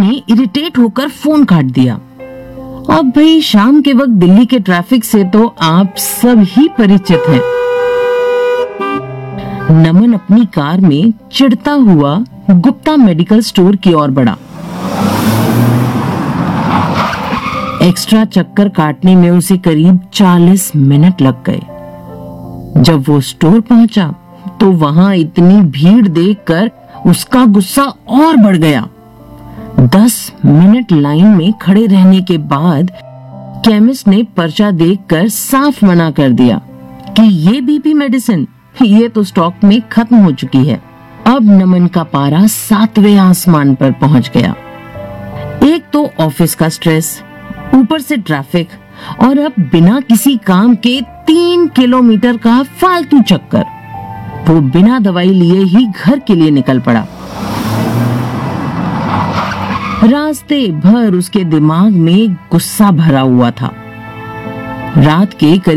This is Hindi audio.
ने इरिटेट होकर फोन काट दिया। अब भाई शाम के वक्त दिल्ली के ट्रैफिक से तो आप सब ही परिचित हैं। नमन अपनी कार में चिढ़ता हुआ गुप्ता मेडिकल स्टोर की ओर बढ़ा। एक्स्ट्रा चक्कर काटने में उसे करीब 40 मिनट लग गए। जब वो स्टोर पहुंचा तो वहां इतनी भीड़ देखकर उसका गुस्सा और बढ़ गया। 10 मिनट लाइन में खड़े रहने के बाद केमिस्ट ने पर्चा देखकर साफ मना कर दिया कि ये बीपी मेडिसिन ये तो स्टॉक में खत्म हो चुकी है। अब नमन का पारा 7वें आसमान पर पहुंच गया। एक तो ऑफिस का स्ट्रेस, ऊपर से ट्रैफिक और अब बिना किसी काम के 3 किलोमीटर का फालतू चक्कर। वो बिना दवाई लिए ही घर के लिए निकल पड़ा। रास्ते भर उसके दिमाग में गुस्सा भरा हुआ था। रात के